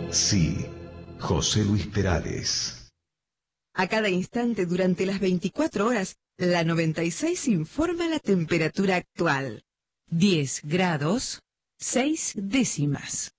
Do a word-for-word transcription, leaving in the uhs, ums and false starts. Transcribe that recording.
Sí, José Luis Perales. A cada instante durante las veinticuatro horas, la noventa y seis informa la temperatura actual. diez grados, seis décimas.